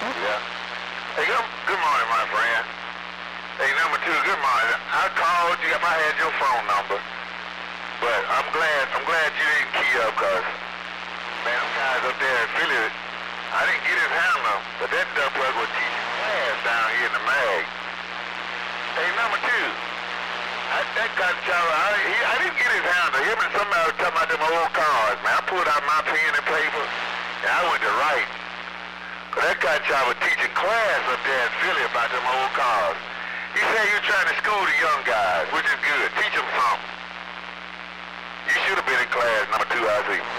Yeah. Hey, good morning, my friend. Hey, number two, good morning. I called you if I had your phone number, but I'm glad you didn't key up, cause man, them guys up there in Philly, I didn't get his handle, but that duck plug was teaching class down here in the mag. Hey, number two, that got Java, I didn't get his handle. Him and somebody was talking about them old cars, man. I pulled out my pen and paper, and I went to write. That guy Java teaching class up there in Philly about them old cars. He said you're trying to school the young guys, which is good. Teach them something. You should have been in class number two, I see.